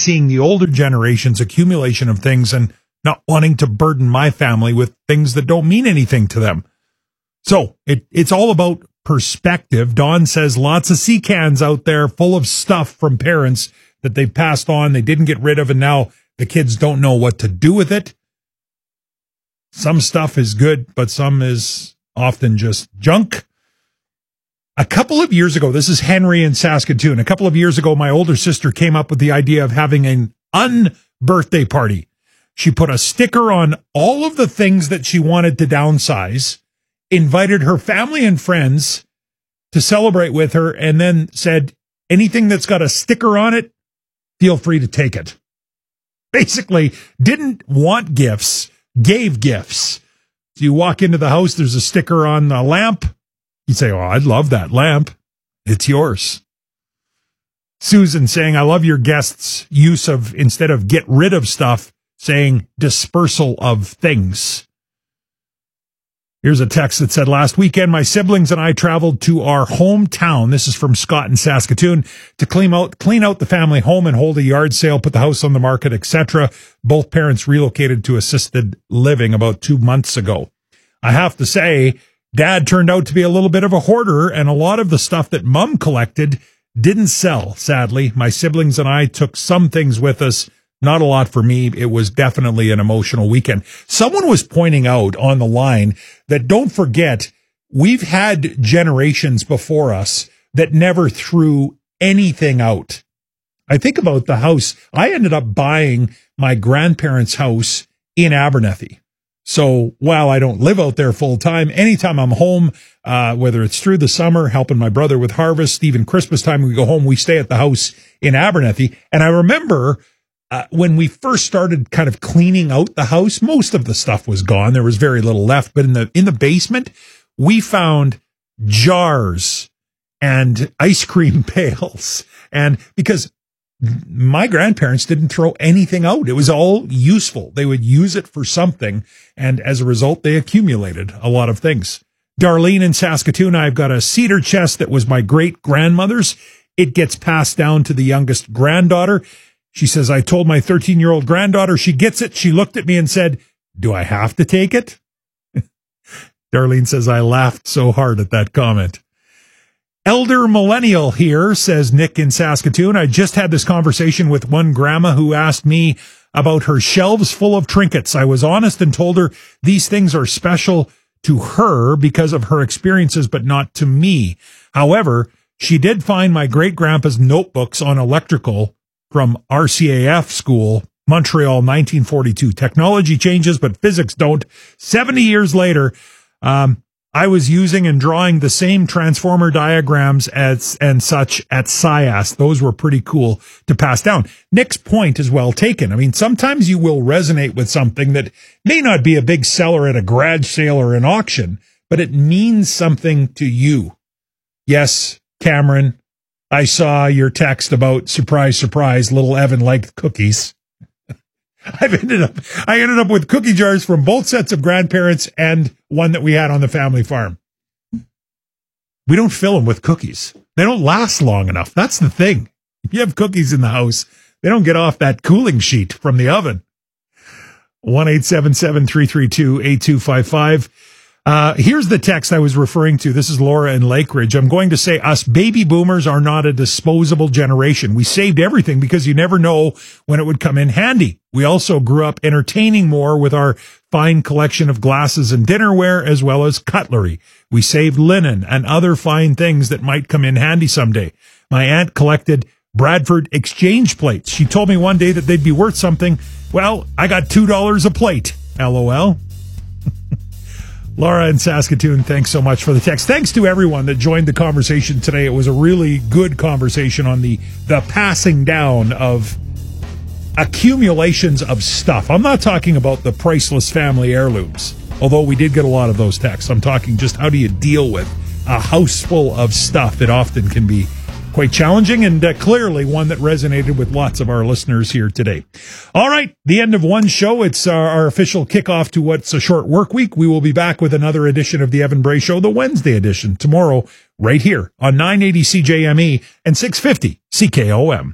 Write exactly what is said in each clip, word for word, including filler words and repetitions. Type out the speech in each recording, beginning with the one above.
seeing the older generation's accumulation of things and not wanting to burden my family with things that don't mean anything to them. So it, it's all about perspective. Dawn says lots of sea cans out there full of stuff from parents that they passed on, they didn't get rid of, and now the kids don't know what to do with it. Some stuff is good, but some is often just junk. A couple of years ago, this is Henry in Saskatoon. A couple of years ago, my older sister came up with the idea of having an un-birthday party. She put a sticker on all of the things that she wanted to downsize, invited her family and friends to celebrate with her, and then said, anything that's got a sticker on it, feel free to take it. Basically, didn't want gifts, gave gifts. So you walk into the house, there's a sticker on the lamp. You say, oh, I'd love that lamp. It's yours. Susan saying, I love your guests' use of, instead of get rid of stuff, saying dispersal of things. Here's a text that said, last weekend, my siblings and I traveled to our hometown. This is from Scott in Saskatoon, to clean out, clean out the family home and hold a yard sale, put the house on the market, et cetera. Both parents relocated to assisted living about two months ago. I have to say, Dad turned out to be a little bit of a hoarder, and a lot of the stuff that Mom collected didn't sell, sadly. My siblings and I took some things with us. Not a lot for me. It was definitely an emotional weekend. Someone was pointing out on the line that, don't forget, we've had generations before us that never threw anything out. I think about the house. I ended up buying my grandparents' house in Abernethy. So while I don't live out there full time, anytime I'm home, uh, whether it's through the summer, helping my brother with harvest, even Christmas time, we go home, we stay at the house in Abernethy. And I remember Uh, when we first started kind of cleaning out the house, most of the stuff was gone. There was very little left. But in the in the basement, we found jars and ice cream pails. And because my grandparents didn't throw anything out, it was all useful. They would use it for something. And as a result, they accumulated a lot of things. Darlene in Saskatoon, I've got a cedar chest that was my great grandmother's. It gets passed down to the youngest granddaughter. She says, I told my thirteen-year-old granddaughter she gets it. She looked at me and said, do I have to take it? Darlene says, I laughed so hard at that comment. Elder Millennial here, says Nick in Saskatoon. I just had this conversation with one grandma who asked me about her shelves full of trinkets. I was honest and told her these things are special to her because of her experiences, but not to me. However, she did find my great-grandpa's notebooks on electrical from R C A F school, Montreal, nineteen forty-two. Technology changes, but physics don't. seventy years later, um, I was using and drawing the same transformer diagrams as and such at S I A S. Those were pretty cool to pass down. Nick's point is well taken. I mean, sometimes you will resonate with something that may not be a big seller at a garage sale or an auction, but it means something to you. Yes, Cameron, I saw your text about surprise, surprise, little Evan liked cookies. I've ended up, I ended up with cookie jars from both sets of grandparents and one that we had on the family farm. We don't fill them with cookies. They don't last long enough. That's the thing. If you have cookies in the house, they don't get off that cooling sheet from the oven. one eight seven seven, three three two, eight two five five. Uh, here's the text I was referring to. This is Laura in Lakeridge. I'm going to say us baby boomers are not a disposable generation. We saved everything because you never know when it would come in handy. We also grew up entertaining more with our fine collection of glasses and dinnerware as well as cutlery. We saved linen and other fine things that might come in handy someday. My aunt collected Bradford exchange plates. She told me one day that they'd be worth something. Well, I got two dollars a plate. L O L. Laura in Saskatoon, thanks so much for the text. Thanks to everyone that joined the conversation today. It was a really good conversation on the, the passing down of accumulations of stuff. I'm not talking about the priceless family heirlooms, although we did get a lot of those texts. I'm talking just how do you deal with a house full of stuff. It often can be quite challenging, and uh, clearly one that resonated with lots of our listeners here today. All right, the end of one show. It's our, our official kickoff to what's a short work week. We will be back with another edition of the Evan Bray Show, the Wednesday edition, tomorrow, right here on nine eighty C J M E and six fifty C K O M.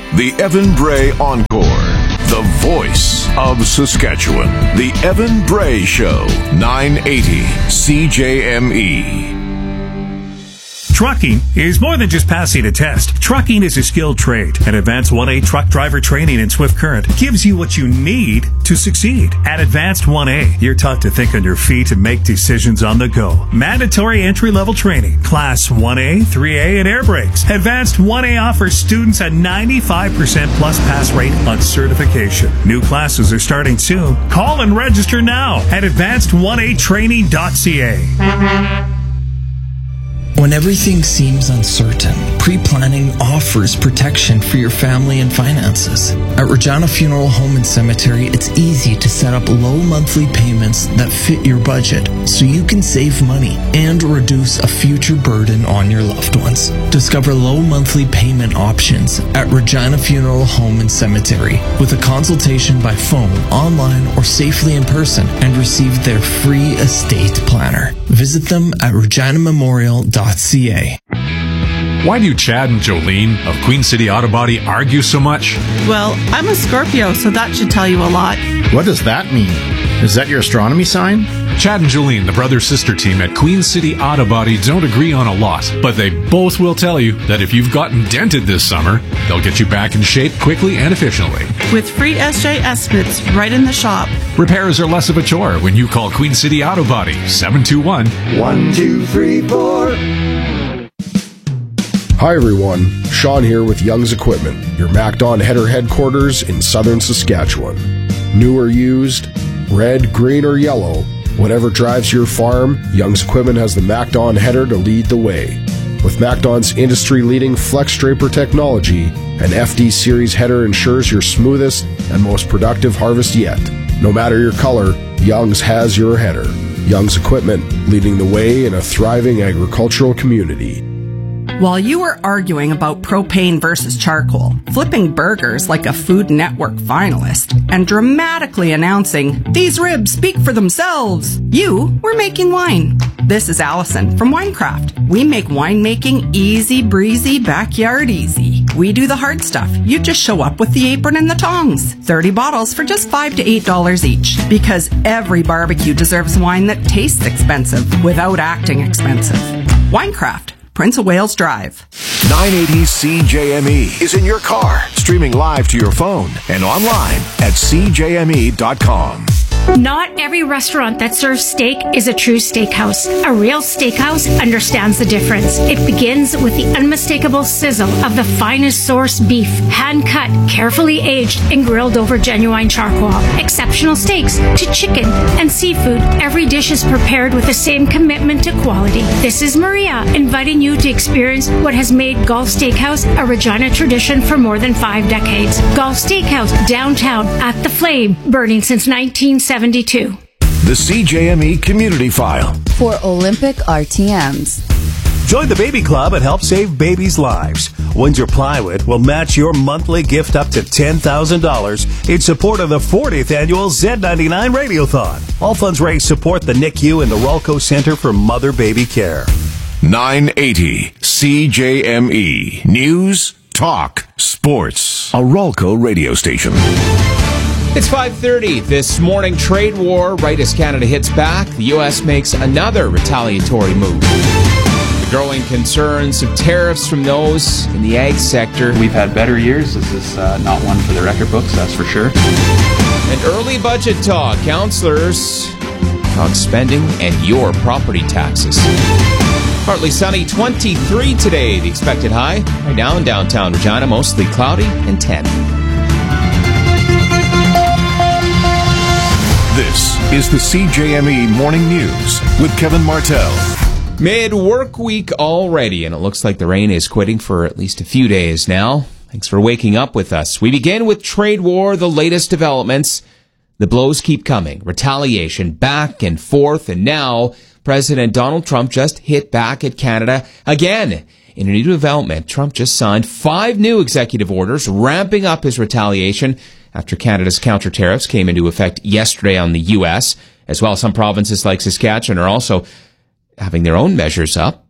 The Evan Bray Encore. The voice of Saskatchewan. The Evan Bray Show. nine eighty C J M E. Trucking is more than just passing a test. Trucking is a skilled trade. And Advanced one A truck driver training in Swift Current gives you what you need to succeed. At Advanced one A, you're taught to think on your feet and make decisions on the go. Mandatory entry-level training. Class one A, three A, and air brakes. Advanced one A offers students a ninety-five percent plus pass rate on certification. New classes are starting soon. Call and register now at advanced one a training dot c a. When everything seems uncertain, pre-planning offers protection for your family and finances. At Regina Funeral Home and Cemetery, it's easy to set up low monthly payments that fit your budget so you can save money and reduce a future burden on your loved ones. Discover low monthly payment options at Regina Funeral Home and Cemetery with a consultation by phone, online, or safely in person, and receive their free estate planner. Visit them at regina memorial dot c a. Why do Chad and Jolene of Queen City Auto Body argue so much? Well, I'm a Scorpio, so that should tell you a lot. What does that mean? Is that your astronomy sign? Chad and Jolene, the brother-sister team at Queen City Auto Body, don't agree on a lot, but they both will tell you that if you've gotten dented this summer, they'll get you back in shape quickly and efficiently. With free S J estimates right in the shop. Repairs are less of a chore when you call Queen City Auto Body, seven two one, one two three four. Hi everyone, Sean here with Young's Equipment, your MacDon header headquarters in southern Saskatchewan. New or used, red, green, or yellow, whatever drives your farm, Young's Equipment has the MacDon header to lead the way. With MacDon's industry-leading Flex Draper technology, an F D Series header ensures your smoothest and most productive harvest yet. No matter your color, Young's has your header. Young's Equipment, leading the way in a thriving agricultural community. While you were arguing about propane versus charcoal, flipping burgers like a Food Network finalist, and dramatically announcing, "These ribs speak for themselves," you were making wine. This is Allison from Winecraft. We make winemaking easy breezy, backyard easy. We do the hard stuff. You just show up with the apron and the tongs. thirty bottles for just five to eight dollars each. Because every barbecue deserves wine that tastes expensive without acting expensive. Winecraft. Prince of Wales Drive. nine eighty C J M E is in your car, streaming live to your phone and online at c j m e dot com. Not every restaurant that serves steak is a true steakhouse. A real steakhouse understands the difference. It begins with the unmistakable sizzle of the finest source beef, hand-cut, carefully aged, and grilled over genuine charcoal. Exceptional steaks to chicken and seafood. Every dish is prepared with the same commitment to quality. This is Maria, inviting you to experience what has made Gulf Steakhouse a Regina tradition for more than five decades. Gulf Steakhouse, downtown, at the Flame, burning since nineteen seventy-two. The C J M E Community File. For Olympic R T Ms. Join the Baby Club and help save babies' lives. Windsor Plywood will match your monthly gift up to ten thousand dollars in support of the fortieth annual Z ninety-nine Radiothon. All funds raised support the N I C U and the Rolco Center for Mother-Baby Care. nine eighty C J M E. News, talk, sports. A Rolco radio station. It's five thirty this morning. Trade war right as Canada hits back. The U S makes another retaliatory move. The growing concerns of tariffs from those in the ag sector. We've had better years. This is uh, not one for the record books, that's for sure. An early budget talk. Councillors talk spending and your property taxes. Partly sunny, twenty-three today. The expected high. Right now in downtown Regina, mostly cloudy and ten. This is the C J M E Morning News with Kevin Martell. Mid-work week already, and it looks like the rain is quitting for at least a few days now. Thanks for waking up with us. We begin with trade war, the latest developments. The blows keep coming. Retaliation back and forth, and now President Donald Trump just hit back at Canada again. In a new development, Trump just signed five new executive orders ramping up his retaliation after Canada's counter tariffs came into effect yesterday on the U S. As well, some provinces like Saskatchewan are also having their own measures up.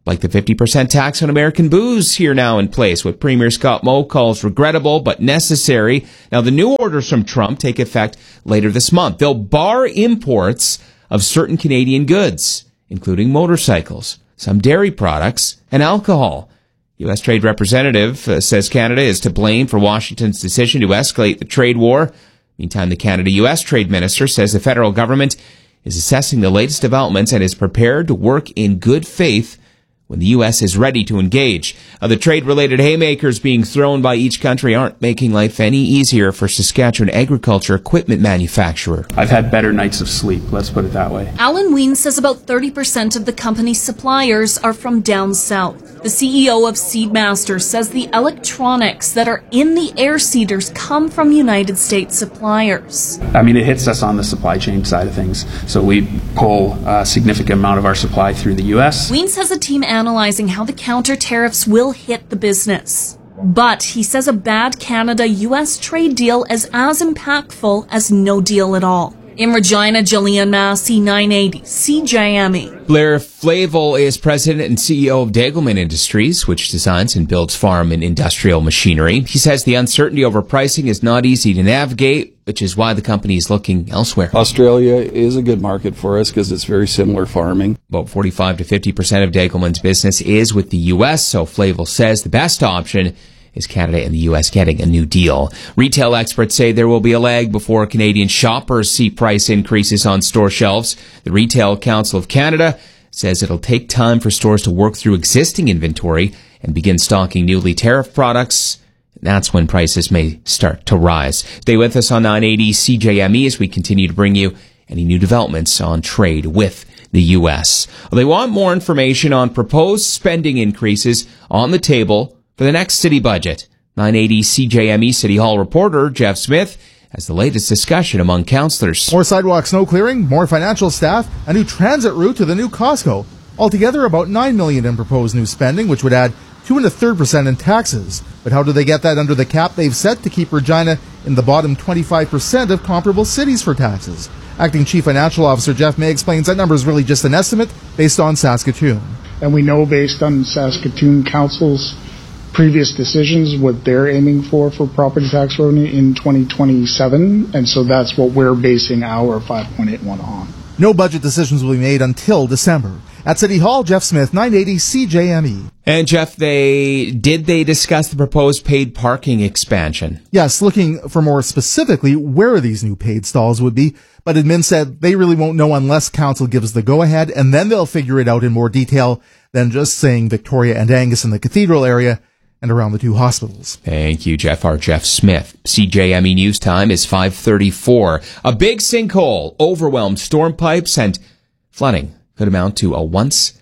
like the fifty percent tax on American booze here now in place, what Premier Scott Moe calls regrettable but necessary. Now, the new orders from Trump take effect later this month. They'll bar imports of certain Canadian goods, including motorcycles, some dairy products, and alcohol. U S Trade Representative uh, says Canada is to blame for Washington's decision to escalate the trade war. Meantime, the Canada-U S Trade Minister says the federal government is assessing the latest developments and is prepared to work in good faith when the U S is ready to engage. Uh, the trade-related haymakers being thrown by each country aren't making life any easier for Saskatchewan agriculture equipment manufacturer. I've had better nights of sleep, let's put it that way. Alan Wien says about thirty percent of the company's suppliers are from down south. The C E O of Seedmaster says the electronics that are in the air seeders come from United States suppliers. I mean, it hits us on the supply chain side of things. So we pull a significant amount of our supply through the U S. Wien says a team analyzing how the counter tariffs will hit the business. But he says a bad Canada-U S trade deal is as impactful as no deal at all. In Regina, Jillian Massey, nine eighty C J M E. Blair Flavel is president and C E O of Degelman Industries, which designs and builds farm and industrial machinery. He says the uncertainty over pricing is not easy to navigate, which is why the company is looking elsewhere. Australia is a good market for us because it's very similar farming. About forty-five to fifty percent of Degelman's business is with the U S, so Flavel says the best option is Canada and the U S getting a new deal. Retail experts say there will be a lag before Canadian shoppers see price increases on store shelves. The Retail Council of Canada says it'll take time for stores to work through existing inventory and begin stocking newly tariffed products. That's when prices may start to rise. Stay with us on nine eighty C J M E as we continue to bring you any new developments on trade with the U S. Well, they want more information on proposed spending increases on the table for the next city budget. nine eighty C J M E City Hall reporter Jeff Smith has the latest discussion among councillors. More sidewalk snow clearing, more financial staff, a new transit route to the new Costco. Altogether, about nine million dollars in proposed new spending, which would add two and a third percent in taxes. But how do they get that under the cap they've set to keep Regina in the bottom twenty-five percent of comparable cities for taxes? Acting Chief Financial Officer Jeff May explains that number is really just an estimate based on Saskatoon. And we know based on Saskatoon Council's previous decisions what they're aiming for for property tax revenue in twenty twenty-seven, and so that's what we're basing our five point eight one on. No budget decisions will be made until December. At City Hall, Jeff Smith, nine eighty C J M E. And Jeff, they did they discuss the proposed paid parking expansion? Yes, looking for more specifically where these new paid stalls would be, but admin said they really won't know unless council gives the go-ahead, and then they'll figure it out in more detail than just saying Victoria and Angus in the cathedral area and around the two hospitals. Thank you, Jeff. Our Jeff Smith. C J M E News Time is five thirty-four. A big sinkhole overwhelmed storm pipes and flooding could amount to a once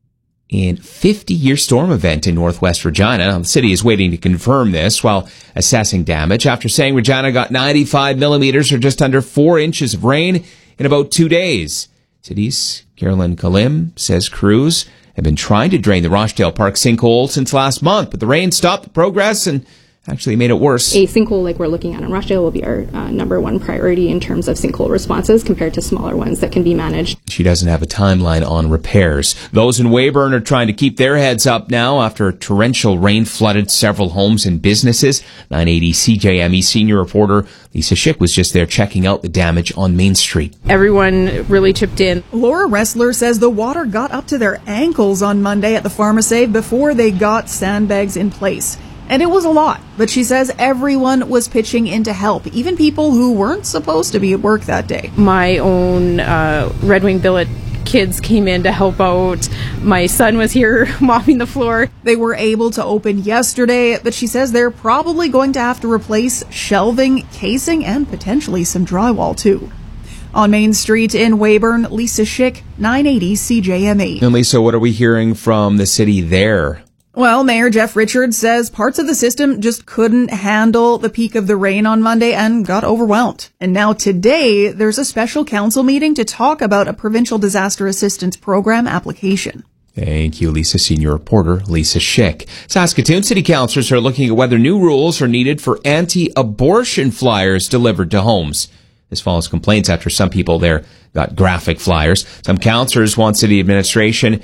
in fifty year storm event in northwest Regina. The city is waiting to confirm this while assessing damage after saying Regina got ninety-five millimeters or just under four inches of rain in about two days. City's Carolyn Kalim says crews have been trying to drain the Rochdale Park sinkhole since last month, but the rain stopped the progress and actually made it worse. A sinkhole like we're looking at in Rochdale will be our uh, number one priority in terms of sinkhole responses compared to smaller ones that can be managed. She doesn't have a timeline on repairs. Those in Weyburn are trying to keep their heads up now after torrential rain flooded several homes and businesses. nine eighty C J M E senior reporter Lisa Schick was just there checking out the damage on Main Street. Everyone really chipped in. Laura Ressler says the water got up to their ankles on Monday at the Pharmasave before they got sandbags in place. And it was a lot, but she says everyone was pitching in to help, even people who weren't supposed to be at work that day. My own uh, Red Wing Billet kids came in to help out. My son was here mopping the floor. They were able to open yesterday, but she says they're probably going to have to replace shelving, casing, and potentially some drywall too. On Main Street in Weyburn, Lisa Schick, nine eighty C J M E. And Lisa, what are we hearing from the city there? Well, Mayor Jeff Richards says parts of the system just couldn't handle the peak of the rain on Monday and got overwhelmed. And now today, there's a special council meeting to talk about a provincial disaster assistance program application. Thank you, Lisa. Senior reporter Lisa Schick. Saskatoon city councillors are looking at whether new rules are needed for anti-abortion flyers delivered to homes. This follows complaints after some people there got graphic flyers. Some councillors want city administration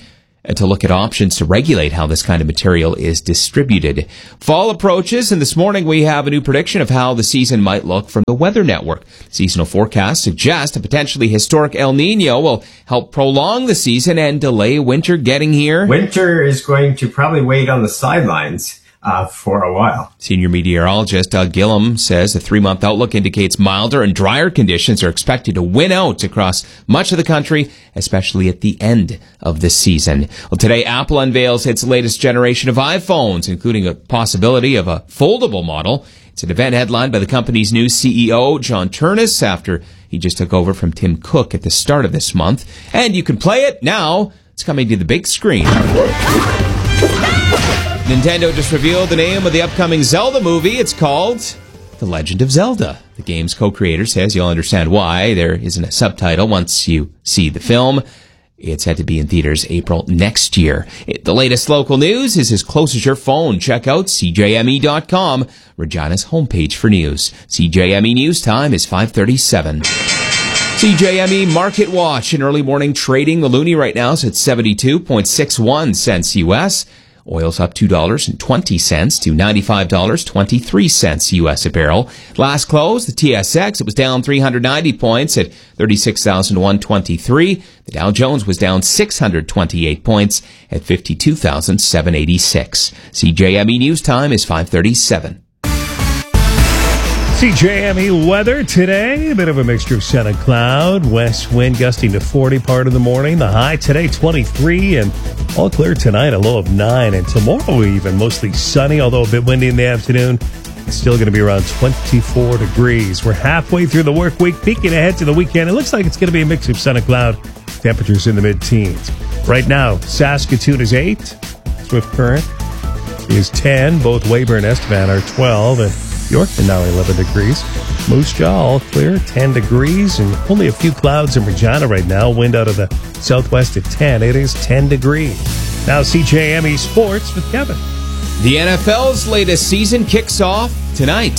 to look at options to regulate how this kind of material is distributed. Fall approaches, and this morning we have a new prediction of how the season might look from the Weather Network. Seasonal forecasts suggest a potentially historic El Nino will help prolong the season and delay winter getting here. Winter is going to probably wait on the sidelines Uh, for a while. Senior meteorologist Doug Gillum says the three-month outlook indicates milder and drier conditions are expected to win out across much of the country, especially at the end of the season. Well, today Apple unveils its latest generation of iPhones, including a possibility of a foldable model. It's an event headlined by the company's new C E O, John Ternus, after he just took over from Tim Cook at the start of this month. And you can play it now. It's coming to the big screen. Nintendo just revealed the name of the upcoming Zelda movie. It's called The Legend of Zelda. The game's co-creator says you'll understand why there isn't a subtitle once you see the film. It's set to be in theaters April next year. The latest local news is as close as your phone. Check out C J M E dot com, Regina's homepage for news. C J M E News time is five thirty-seven. C J M E Market Watch in early morning trading. The loonie right now is at seventy-two point six one cents U S. Oil's up two dollars and twenty cents to ninety-five dollars and twenty-three cents U S a barrel. Last close, the T S X, it was down three hundred ninety points at thirty-six thousand one hundred twenty-three. The Dow Jones was down six hundred twenty-eight points at fifty-two thousand seven hundred eighty-six. C J M E News time is five thirty-seven. C J M E weather today, a bit of a mixture of sun and cloud, west wind gusting to forty part of the morning. The high today twenty-three, and all clear tonight, a low of nine, and tomorrow even mostly sunny, although a bit windy in the afternoon. It's still going to be around twenty-four degrees. We're halfway through the work week, peeking ahead to the weekend. It looks like it's going to be a mix of sun and cloud. Temperatures in the mid-teens. Right now, Saskatoon is eight, Swift Current is ten, both Weyburn and Estevan are twelve, and Yorkton now eleven degrees. Moose Jaw all clear, ten degrees, and only a few clouds in Regina right now. Wind out of the southwest at ten. It is ten degrees. Now C J M E Sports with Kevin. The N F L's latest season kicks off tonight.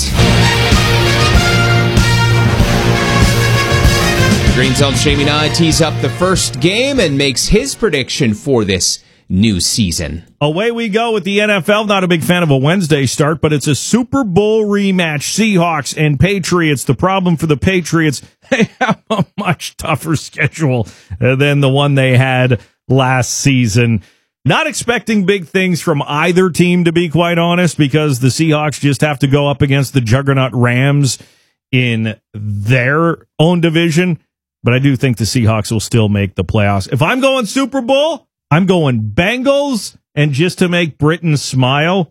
Green Zone's Jamie Nye tees up the first game and makes his prediction for this new season. Away we go with the N F L. Not a big fan of a Wednesday start, but it's a Super Bowl rematch. Seahawks and Patriots. The problem for the Patriots, they have a much tougher schedule than the one they had last season. Not expecting big things from either team, to be quite honest, because the Seahawks just have to go up against the juggernaut Rams in their own division. But I do think the Seahawks will still make the playoffs. If I'm going Super Bowl, I'm going Bengals, and just to make Britain smile,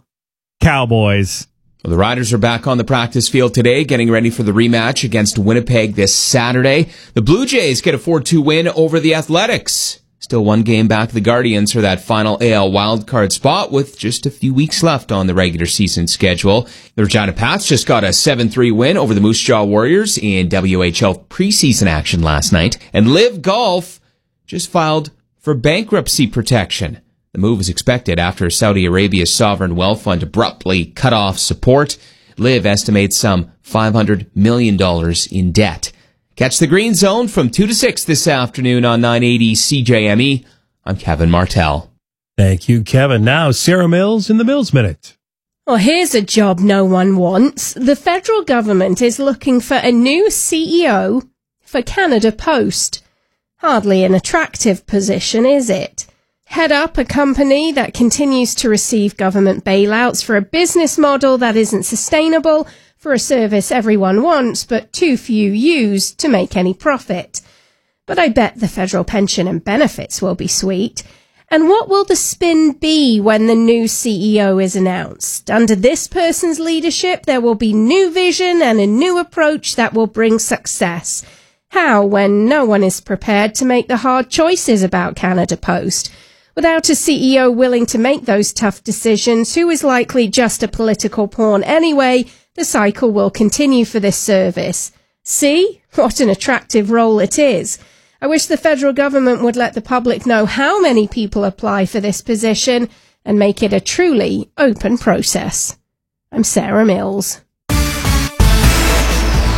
Cowboys. Well, the Riders are back on the practice field today, getting ready for the rematch against Winnipeg this Saturday. The Blue Jays get a four two win over the Athletics. Still one game back the Guardians for that final A L wildcard spot with just a few weeks left on the regular season schedule. The Regina Pats just got a seven three win over the Moose Jaw Warriors in W H L preseason action last night. And Live Golf just filed for bankruptcy protection. The move was expected after Saudi Arabia's sovereign wealth fund abruptly cut off support. Liv estimates some five hundred million dollars in debt. Catch the Green Zone from two to six this afternoon on nine eighty C J M E. I'm Kevin Martell. Thank you, Kevin. Now, Sarah Mills in the Mills Minute. Well, here's a job no one wants. The federal government is looking for a new C E O for Canada Post. Hardly an attractive position, is it? Head up a company that continues to receive government bailouts for a business model that isn't sustainable, for a service everyone wants but too few use to make any profit. But I bet the federal pension and benefits will be sweet. And what will the spin be when the new C E O is announced? Under this person's leadership, there will be new vision and a new approach that will bring success. How, when no one is prepared to make the hard choices about Canada Post? Without a C E O willing to make those tough decisions, who is likely just a political pawn anyway, the cycle will continue for this service. See? What an attractive role it is. I wish the federal government would let the public know how many people apply for this position and make it a truly open process. I'm Sarah Mills.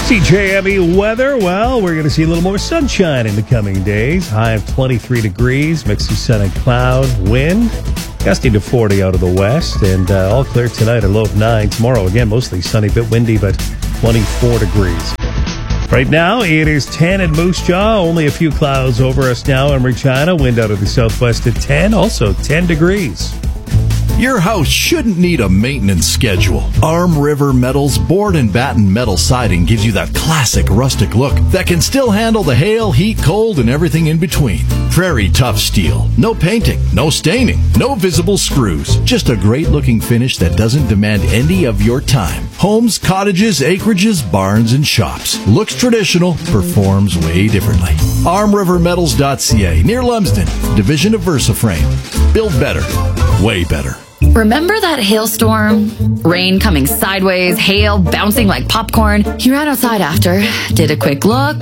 C J M E weather, well, we're going to see a little more sunshine in the coming days. High of twenty-three degrees, mix of sun and cloud, wind, gusting to forty out of the west, and uh, all clear tonight, a low of nine. Tomorrow, again, mostly sunny, bit windy, but twenty-four degrees. Right now, it is ten at Moose Jaw, only a few clouds over us now in Regina, wind out of the southwest at ten, also ten degrees. Your house shouldn't need a maintenance schedule. Arm River Metal's board and batten metal siding gives you that classic rustic look that can still handle the hail, heat, cold, and everything in between. Prairie Tough Steel. No painting, no staining, no visible screws. Just a great looking finish that doesn't demand any of your time. Homes, cottages, acreages, barns, and shops. Looks traditional, performs way differently. arm river metals dot c a, near Lumsden, division of VersaFrame. Build better, way better. Remember that hailstorm? Rain coming sideways, hail bouncing like popcorn. He ran outside after, did a quick look.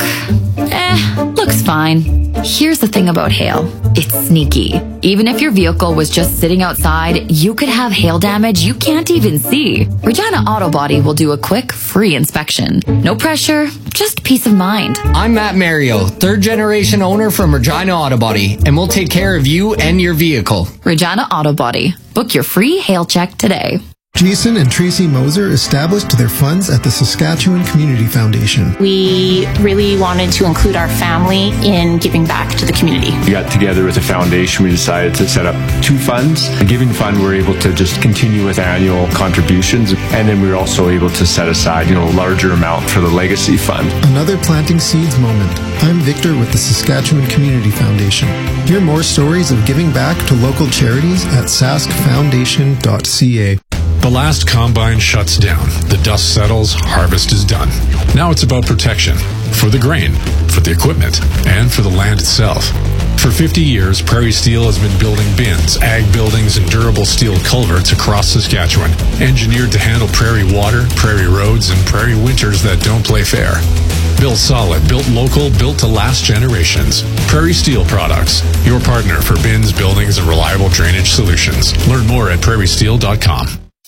Eh, looks fine. Here's the thing about hail. It's sneaky. Even if your vehicle was just sitting outside, you could have hail damage you can't even see. Regina Auto Body will do a quick, free inspection. No pressure, just peace of mind. I'm Matt Mario, third generation owner from Regina Auto Body, and we'll take care of you and your vehicle. Regina Auto Body. Book your free hail check today. Jason and Tracy Moser established their funds at the Saskatchewan Community Foundation. We really wanted to include our family in giving back to the community. We got together with the foundation. We decided to set up two funds. The Giving Fund, we were able to just continue with annual contributions. And then we were also able to set aside, you know, a larger amount for the Legacy Fund. Another Planting Seeds moment. I'm Victor with the Saskatchewan Community Foundation. Hear more stories of giving back to local charities at sask foundation dot c a. The last combine shuts down. The dust settles. Harvest is done. Now it's about protection. For the grain, for the equipment, and for the land itself. For fifty years, Prairie Steel has been building bins, ag buildings, and durable steel culverts across Saskatchewan, engineered to handle prairie water, prairie roads, and prairie winters that don't play fair. Built solid, built local, built to last generations. Prairie Steel Products, your partner for bins, buildings, and reliable drainage solutions. Learn more at prairie steel dot com.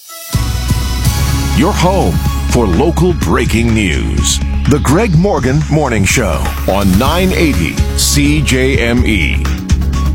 Your home for local breaking news. The Greg Morgan Morning Show on nine eighty C J M E.